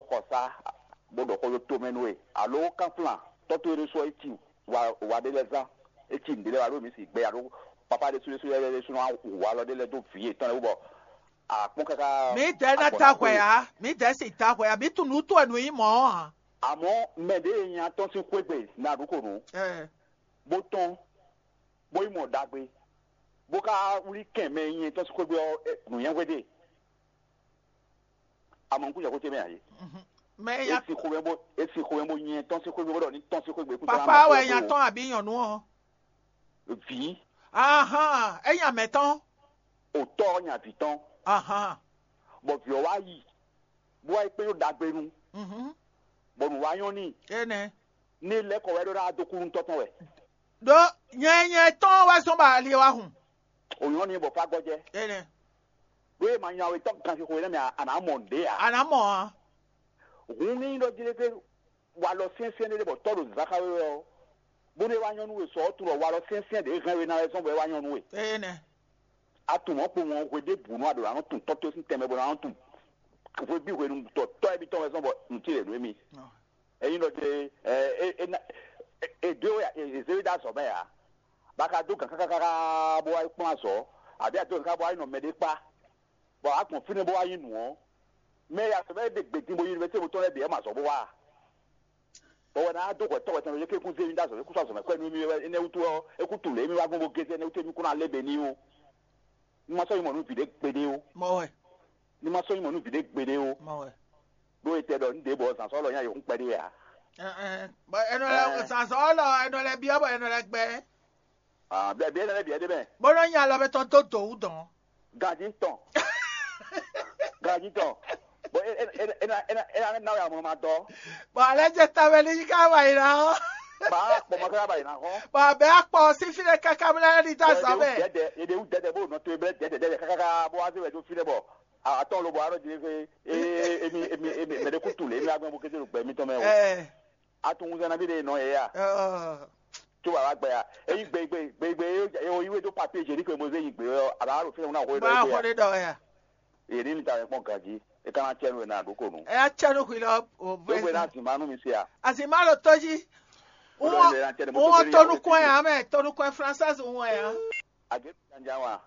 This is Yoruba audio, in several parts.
kosa bodo ko to menwe alo kanflan to to re so eti wa de leza eti ndele wa lo mi si gbe aro papa de sule wa lo de le do vie tan le bo a pon kaka mi de na ta kwa ya mi de si ta kwa ya mi tunu to anu yi mo ha amo me de yan ton si kwegbe na ruko nu boton boy mo dagbe boka uri keme yin ton si kwegbe nu yan wede amon ku ya ko te me aye me ya esi ko mo yin ton si kwegbe bodo ni ton si kwegbe ku papa we yan ton abi yan nu o vi aha eyan meton o to yan viton aha bo vi o wa yi bo ai pe o dagbe nu bo nu wa yan ni ene ni le ko we do ra dokurun toton we do nyenye ton wa so ba li wa hun o yan ni bo fa goje ene we ma yan we ton kan ko we na ana monde ya ana mo ha òun ní lọ jẹ́ pé wà lọ sẹ́nsẹ́n ní lébọ̀ tọ́lù zakawe ọ bó ní wá yánnu wẹ̀ sọ ọ́ tùrọ̀ wà lọ sẹ́nsẹ́n de hàn wẹ̀ náà ẹ̀ sọ́n bọ̀ ẹ̀ wá yánnu wẹ̀. ene atùmọ̀ pé wọn wẹ̀ dé bùnú àdó àwọn tún tọ́tọ́ sí tẹ̀mẹ̀ bọ̀ àwọn tún fún bí wẹ̀ tọ̀ tọ́ ẹbí tọ́ ẹ̀ sọ́n bọ̀ ntí rẹ̀ lómi. ẹ̀yin lọ jẹ èdè ìṣeré dà sọ bẹ́ẹ̀ yà bàkà dó kàkàkàkà bó wáyé pọ́n àṣọ àbí àti òǹkà bó wáyé nà mẹ́lẹ́ pa bọ̀ àtún fún bó wáyé nù ọ́ mais ya sebe de gbedi mo université mo tole be ma so bo wa bo na do ko to tan je ke kun se mi da so ku so me ko mi ene utu o e ku tu le mi wa gbogbo gese ene utu mi kuna lebe ni o ni ma so mo nu vide gbede o mo we ni ma so mo nu vide gbede o mo we do ite do nde bo san so lo yan yo npe de ya ba eno le san so lo eno le bi abo eno le gbe be ene le bi de be bo no yan lo be ton to u don gaji ton bo ena na ya mo ma do ba le je ta be ni ka wa ira ba po ma ka ba ina ho ba be apo si fi le kaka mi le ni ta so be de u de bo no to be de kaka bo wa se we do fi le bo aton lo bo aro je fe emi me de kutu le mi agbon bo kese ro pe mi to me o atun un na bi de no ye ya tó wà lágbẹ ya ẹyin gbẹgbẹ o iwe tó papier jẹ ní pé mo ṣe yin gbé ara ro fi na ko ba ko de do ya èyí ní ta pon gaji e kan chenu na doko nu e a chenu ku lo o gbogbo na ti manu mi se a asimalo toji o tonu ko ya me tonu ko française o ya age tanja wa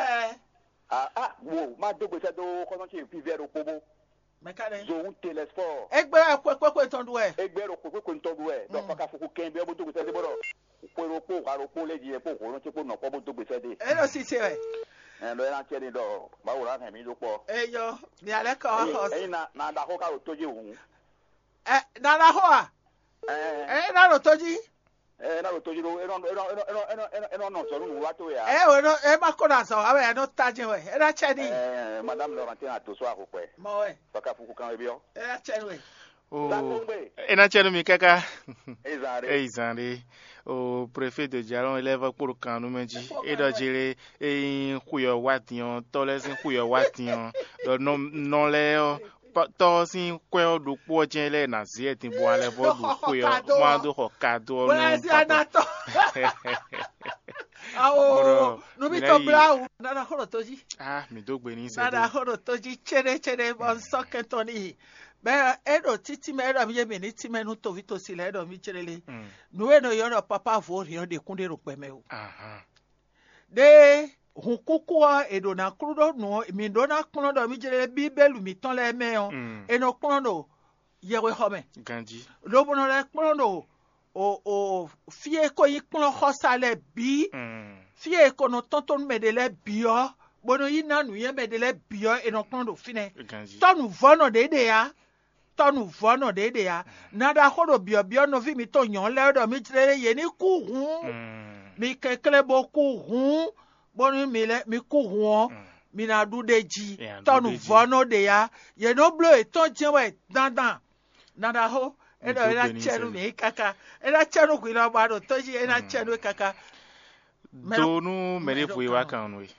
wo ma dogbe se do ko non ti fi vero pobo mekane zo un telesport egbe kwekwe tondu e egbe ro kwekwe ntondu e do paka fuku kembe bo dogbe se de bodo ko po aro po leji e po ko no ti po no po bo dogbe se de e lo si se e lo era cheri do ba wo ra kan mi do po eyo ni ale ka ho na da ko ka o toji ohun na la ho a na lo toji na lo toji ro no so nu wa to ya we no ma ko na so awe no taje we na cheni madame Laurentine to so akoko e mo we paka fuku kan e bi o na cheni we ena chenu mi kaka ezare o préfet de Jaron élève pour kanu menji e do jere e kuyo watian tolesin kuyo watian do non le to sin kwe do po jen le na zi etin bo ale bo do kuyo ma do ho kado no si anato awo no bi to blau nada horo toji mi dogbe ni se nada horo toji chere bon soketoni be edo titi me edo mi je mi ni ti menu to vi to sile edo mi cherele nu eno yo no papa vo ri on de kunde ro pe me o de hukuku edo na krudo no mi do na krudo do mi cherele bibelu mi ton le me o eno krudo yewe home ganji lo bono le krudo o fie ko yi krudo khosale bi fie ko no tonton me de le bio bono yi na nu ye me de le bio eno krudo fine tonu vono de ya tonu vono de ya nada horo bio no vi mi to yan le do mi tirele ye ni ku hun mi kekele bo ku hun bonu mi le mi ku hun mi na du deji tonu vono de ya ye no blo e ton je we dandan nada ho e do ina chenu mi kaka ina chenu ku ina ba do toji ina chenu kaka donu mere fu iwa kan we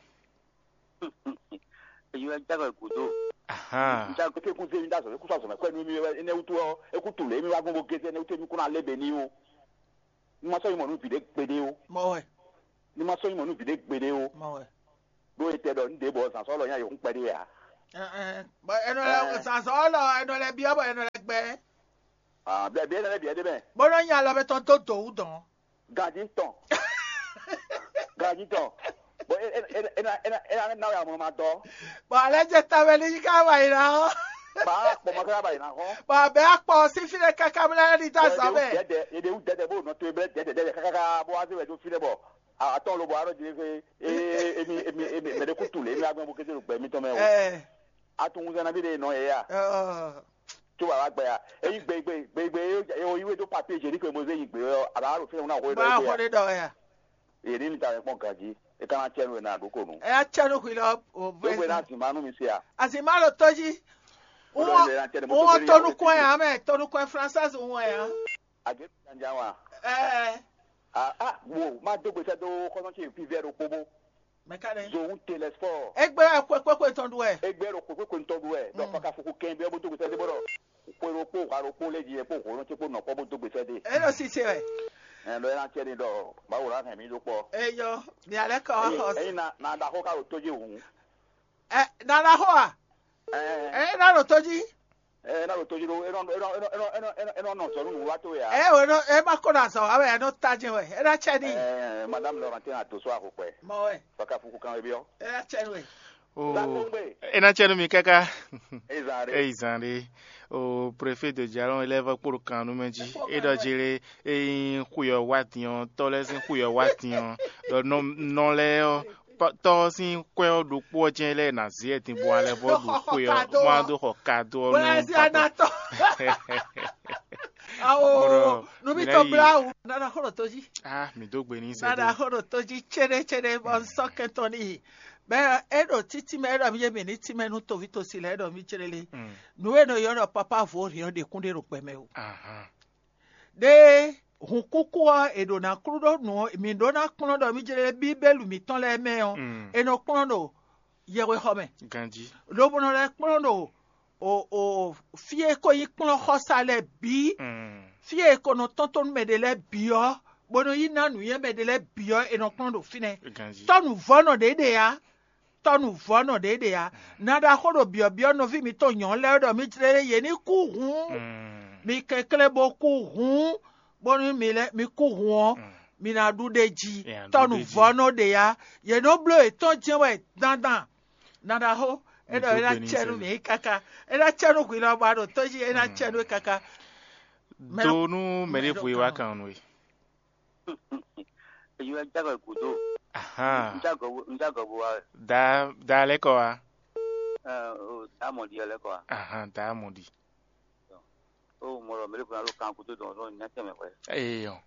you are jago kudo nja ko te kun se mi da so ku so me ko ni mi ene utu o e ku tu le mi wa gbogbo gese ene utu mi kuna lebe ni o ni ma so mo nu vide gbede o mo we ni ma so mo nu vide gbede o mo we do ite do nde bo san so lo yan yo npe de ya Eno le sanso lo eno le bia bo eno le gbe. Ah, bien bien bien bien. Bono nya lo beton to do don. Gadinton. Gadinton. Bon ena na ya mo ma do. Ba le je ta be ni ka wa ira. Ba po mo ka ba ina ho. Ba be apo si fi le kaka mla ni ta so be. De u de bo no to be de kaka bo azi we do fi le bo. Aton lo bo aro je fe emi me de kutule mi agbon bo kese ro pe mi to me o. Atun ze na bi de no ye ya. Tó wà wá gbẹ ya èyí gbẹgbẹ ìwé tó pàpé ìṣèlú pé mo ṣe yìí gbé àbá rò fún un náà kó bá kó lè dọ̀ ya. èdè níta rẹ̀ pọ̀ gàjí ẹ̀ka náà tiẹ̀ lóye náà àdókò nù. ẹ̀ á tiẹ̀ lókè lọ. gbogbo náà sì máa nú mi sí a. àsìmá ló tọ́jú wọ́n tọ́nukọ́ yà mẹ́ tọ́nukọ́ français wọ́n yà. àgbẹ̀ janja wa. wo má dógbèsè tó kọ́sọ́ọ̀tì fi vẹ́rù kpóbó. mẹkàdé. zòun télé sport. ẹgbẹ́ ẹ̀kọ́ ìtọ́jú ẹ̀. ẹgbẹ́ ẹ̀kọ́ ìtọ́jú ẹ̀ lọ́kọ́ ká fokú kẹ́ńbẹ́ ọmọ tó gbèsè dé bọ́dọ̀ kpero kpó karo kpó lé jìyẹ kpó kó ló ti kpó nọ kpó bó tó gbèsè dé. ẹ lọ sí ṣe ẹ. ẹ lọ yẹn tiẹ ni dọ báwo la hẹmí ló pọ. ẹ yọ ní alẹ́ kọ́ ọ hàn. ẹyin na dàkó ká o tójú òun. ẹ nana hó a. ẹ nana tójú. ẹ nana tójú ló ẹ nọ sọ̀rọ̀ nù wá tó yà. ẹ má kó na sọ àwọn ẹ nọ tají wẹ ẹ nà tiẹ ní. madame Laurentine àtòsó àkókò ẹ. mọ ẹ. fọkà fukú kan ebi ọ. ẹ nà tiẹ ní. ena tienu mi kaka Ezare o préfet de Jaron élève pour kanu menji e do jere e kuyo watian to le sin kuyo watian do non le to sin kwe do po jen le na zie tin bo ale bo do kuyo ma do hokado no awo nubi to blau nana horo toji mi dogbe ni se nana horo toji chere bon soketoni bẹ́ẹ̀ ẹ̀rọ títí mẹ́ ẹ̀rọ mi yé mi ní tí mẹ́nu tòfi tó sílẹ̀ ẹ̀rọ mi jẹ́rẹ́lẹ́ nuwé no yọ̀rọ̀ papa fò rìàn de kúndé ro pẹ̀mẹ́ o. de hun kúkú ọ èdò náà kúrú dọ̀ nù mí dọ̀ náà kúrú dọ̀ mi jẹ́rẹ́lẹ́ bí bẹ́ẹ̀lù mi tán lẹ́ mẹ́ ọ ẹnu kúrú dọ̀ yẹwé xɔmɛ. ganji. lóbunɔ lɛ kúrú dọ̀ o fie ko yi kúrú xɔsa lɛ bí fie ko no tɔntɔn mɛ de lɛ bí ọ bono yi nanu yɛ mɛ de lɛ bí ọ ẹnu kúrú dọ̀ finɛ tɔnu vɔnɔ de ya. Tɔnu vɔnɔ de ya nada xɔɖo biɔbiɔ nɔvi mi tó nyɔ lɛ ɖɔ mi dzre ye ni ku hun mi kekle bo ku hun bɔnu mi lɛ mi ku hun mi na ɖu de dzi tɔnu vɔnɔ de ya ye no blo etɔn dze wɛ dandan nada xɔ eɖɔ ena tse nu mi kaka ena tse nu kui la ba ɖo tɔdzi ena tse nu kaka. donu mɛri ƒo wa kan nu ye. eyi wa jago kudo. Da le ko wa. Da modi le ko wa. Da modi. O mo ro mele ko lo kan kudo don so nya teme ko. Yo.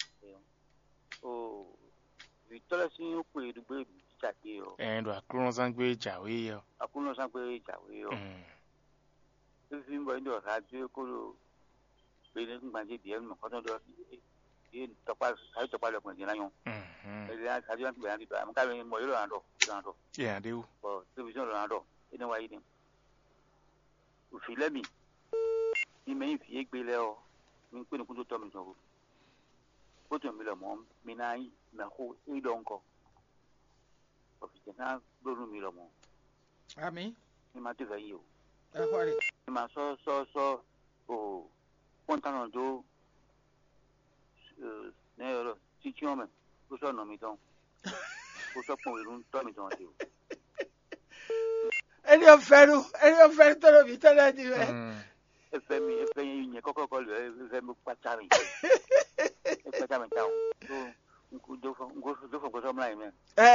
O Victor sin ko edugbe cha ke o. Do akurun san gbe jawe yo. Akurun san gbe jawe yo. Fi mbo ndo ka je ko lo pe ni ngba je die mo ko do ye topa sai topa le ko ni na yon. Ya kajian tu bayang di dalam kami mau itu ando. Ya deu. Oh, television ando. Ini wah ini. Ufilemi. Ni main fie gbele o. Ni ko ni kunto to mi so. Ko to mi lo mo mi nai na ho e donko. O fi na do mi lo mo. Ami. Ni ma te va yo. Ni ma so o kontano do ne yo ti chiome. Kuso no mi don. Kuso pon irun to mi don ti o. Eni o feru to lo mi to le di we. E fe yin kokoko lo e fe mi patari. E patari ta o. Do fo mla ime.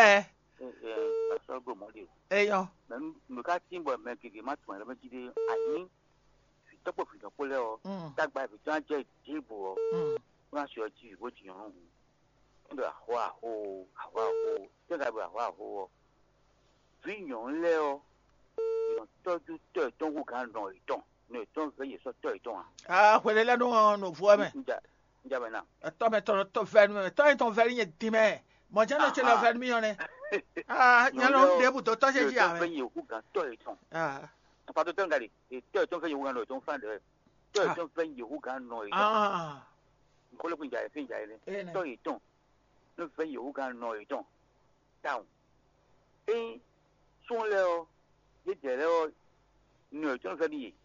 So go mo di. Yo. Me ka timbo me kiki ma tun le me jide ani. Fi topo fi topo le o. Dagba fi tan je jibo o. Wọ́n aṣọ ọjí ìbò jìyàn ọ̀hún. Nígbà àwọ̀ àhó tẹ́lá bí àwọ̀ àhó ọ. Fi yàn ń lẹ́ ọ. Ìyàn tọ́jú tọ́ ìtàn wò ká nà ìtàn. Ní ìtàn fẹ́ yẹ sọ tọ́ ìtàn à. Àpèlè lẹ́nu wọn nò fún ẹ̀mẹ̀. Njẹ́ bẹ̀ náà. Ẹ̀tọ́ mi tọ̀rọ̀ tó fẹ́ nu ẹ̀tọ́ ìtàn fẹ́ yẹn dì mẹ́. Mọ̀jẹ́ ló ti lọ fẹ́ mi yàn ni. Yẹn ló ń débù tó tọ́jú jí àmẹ́. Ìtàn fẹ́ yẹ òkú gan tọ́ ìtàn. Àpàtó tẹ́ ń gàdé. Ìtàn fẹ́ yẹ òkú gan nà ìtàn fún àdé. Ìtàn fẹ́ yẹ òkú gan nà ìtàn. Kolo kun jaye fin jaye le to iton no fe yo ga no iton down sun le o ye je le o no, Johnson.